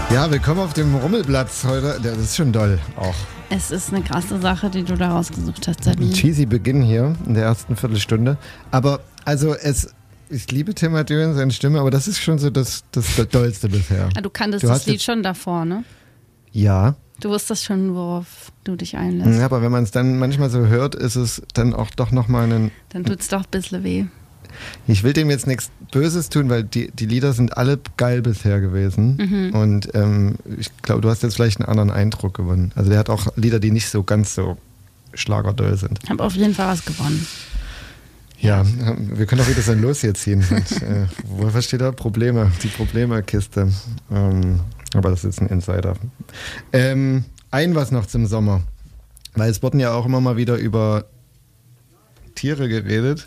Ja, willkommen auf dem Rummelplatz heute. Das ist schon doll auch. Es ist eine krasse Sache, die du da rausgesucht hast, Sabine. Ein cheesy Beginn hier in der ersten Viertelstunde. Aber also ich liebe Tim Mathieu und seine Stimme, aber das ist schon so das Dollste bisher. Du kanntest das Lied schon davor, ne? Ja. Du wusstest schon, worauf du dich einlässt. Ja, aber wenn man es dann manchmal so hört, ist es dann auch doch nochmal ein... Dann tut es doch ein bisschen weh. Ich will dem jetzt nichts Böses tun, weil die Lieder sind alle geil bisher gewesen. Und ich glaube, du hast jetzt vielleicht einen anderen Eindruck gewonnen. Also der hat auch Lieder, die nicht so ganz so schlagerdoll sind. Ich habe auf jeden Fall was gewonnen. Ja, wir können auch wieder sein Los hier ziehen. Und, was steht da? Probleme, die Problemekiste. Aber das ist ein Insider. Was noch zum Sommer. Weil es wurden ja auch immer mal wieder über Tiere geredet.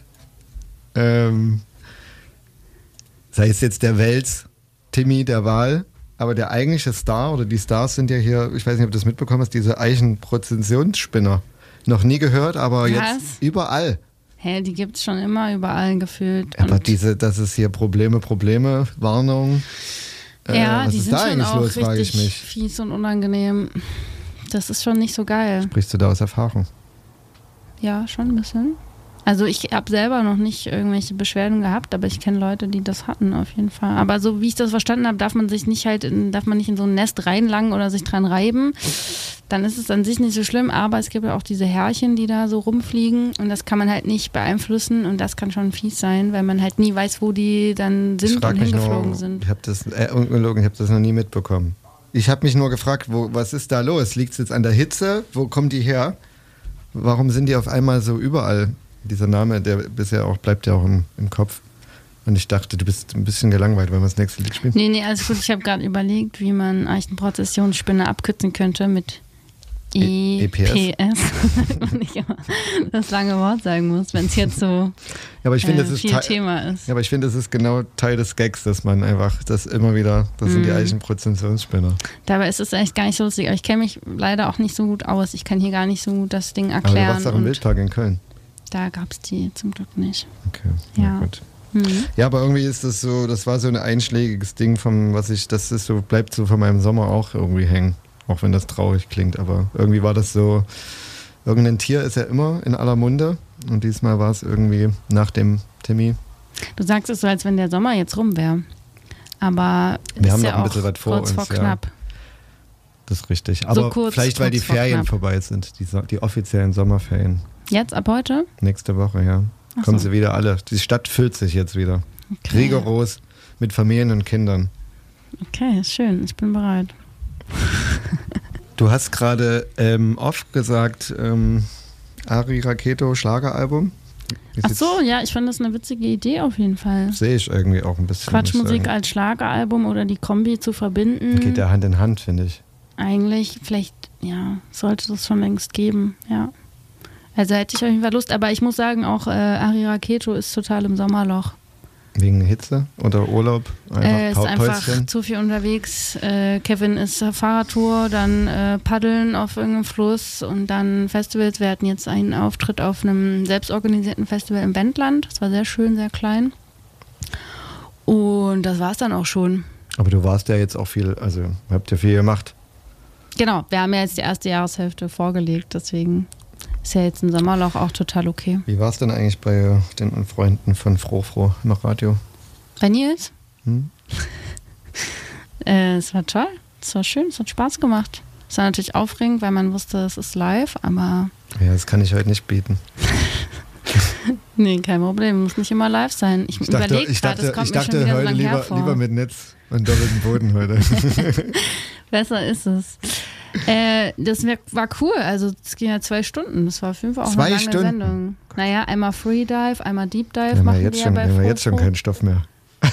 Sei es jetzt der Wels, Timmy, der Wal, aber der eigentliche Star oder die Stars sind ja hier, ich weiß nicht, ob du das mitbekommen hast, diese Eichenprozessionsspinner. Noch nie gehört, aber jetzt überall. Hä, die gibt es schon immer überall gefühlt. Aber das ist hier Probleme, Warnung. Ja, was die ist sind da schon eigentlich auch los, frage ich richtig mich. fies und unangenehm. Das ist schon nicht so geil. Sprichst du da aus Erfahrung? Ja, schon ein bisschen. Also ich habe selber noch nicht irgendwelche Beschwerden gehabt, aber ich kenne Leute, die das hatten auf jeden Fall. Aber so wie ich das verstanden habe, darf man nicht in so ein Nest reinlangen oder sich dran reiben. Dann ist es an sich nicht so schlimm, aber es gibt ja auch diese Härchen, die da so rumfliegen und das kann man halt nicht beeinflussen und das kann schon fies sein, weil man halt nie weiß, wo die dann sind und hingeflogen sind. Ich habe das noch nie mitbekommen. Ich habe mich nur gefragt, was ist da los? Liegt es jetzt an der Hitze? Wo kommen die her? Warum sind die auf einmal so überall? Dieser Name, der bisher auch bleibt ja auch im Kopf. Und ich dachte, du bist ein bisschen gelangweilt, weil wir das nächste Lied spielen. Nee, alles gut. Ich habe gerade überlegt, wie man Eichenprozessionsspinne abkürzen könnte mit EPS. Und ich immer das lange Wort sagen muss, wenn es jetzt so viel Thema ist. Ja, aber ich finde, das ist genau Teil des Gags, dass man einfach das immer wieder, das sind die Eichenprozessionsspinner. Dabei ist es echt gar nicht so lustig. Aber ich kenne mich leider auch nicht so gut aus. Ich kann hier gar nicht so gut das Ding erklären. Aber du warst auch im Wildpark in Köln. Da gab es die zum Glück nicht. Okay, ja. Gut. Ja, aber irgendwie ist das so, das war so ein einschlägiges Ding bleibt so von meinem Sommer auch irgendwie hängen. Auch wenn das traurig klingt, aber irgendwie war das so, irgendein Tier ist ja immer in aller Munde und diesmal war es irgendwie nach dem Timmy. Du sagst es so, als wenn der Sommer jetzt rum wäre. Aber wir haben ja noch ein bisschen was vor kurz uns. Vor knapp. Das ist richtig. Aber so vielleicht, weil die Ferien vorbei sind, die offiziellen Sommerferien. Jetzt, ab heute? Nächste Woche, ja. Kommen sie wieder alle. Die Stadt füllt sich jetzt wieder. Okay. Rigoros mit Familien und Kindern. Okay, schön. Ich bin bereit. Du hast gerade oft gesagt, Ari Raketo Schlageralbum. Ach so, ja, ich fand das eine witzige Idee auf jeden Fall. Sehe ich irgendwie auch ein bisschen. Quatschmusik als Schlageralbum oder die Kombi zu verbinden. Geht ja Hand in Hand, finde ich. Eigentlich, vielleicht, ja, sollte das schon längst geben, ja. Also hätte ich auf jeden Fall Lust, aber ich muss sagen, auch Ari Raketo ist total im Sommerloch. Wegen Hitze oder Urlaub? Ist einfach zu viel unterwegs. Kevin ist Fahrradtour, dann Paddeln auf irgendeinem Fluss und dann Festivals. Wir hatten jetzt einen Auftritt auf einem selbstorganisierten Festival im Wendland. Das war sehr schön, sehr klein. Und das war es dann auch schon. Aber du warst ja jetzt auch viel, also habt ihr viel gemacht. Genau, wir haben ja jetzt die erste Jahreshälfte vorgelegt, deswegen ist ja jetzt ein Sommerloch auch total okay. Wie war es denn eigentlich bei den Freunden von Froh im Radio? Bei Nils? Es war toll, es war schön, es hat Spaß gemacht. Es war natürlich aufregend, weil man wusste, es ist live, aber... Ja, das kann ich heute nicht bieten. Nee, kein Problem, muss nicht immer live sein. Ich dachte heute lieber mit Netz und doppelten Boden heute. Besser ist es. Das war cool, also es ging ja 2 Stunden, das war auf jeden Fall auch eine lange Sendung. Naja, einmal Freedive, einmal Deep Dive machen wir ja bei Froh. Wir jetzt schon keinen Stoff mehr.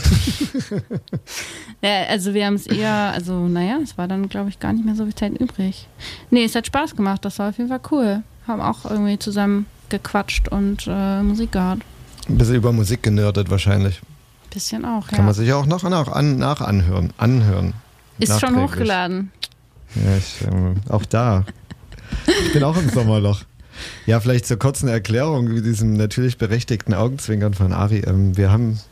Ja, also wir haben es eher, es war dann glaube ich gar nicht mehr so viel Zeit übrig. Nee, es hat Spaß gemacht, das war auf jeden Fall cool. Haben auch irgendwie zusammen gequatscht und Musik gehört. Ein bisschen über Musik genördet wahrscheinlich. Bisschen auch, ja. Kann man sich ja auch noch anhören. Ist schon hochgeladen. Ja, auch da. Ich bin auch im Sommerloch. Ja, vielleicht zur kurzen Erklärung, wie diesem natürlich berechtigten Augenzwinkern von Ari. Wir haben